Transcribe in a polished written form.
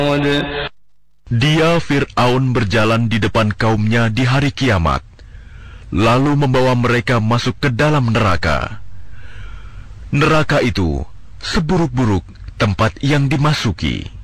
Dia Fir'aun berjalan di depan kaumnya di hari kiamat, lalu membawa mereka masuk ke dalam neraka. Neraka itu seburuk-buruk tempat yang dimasuki.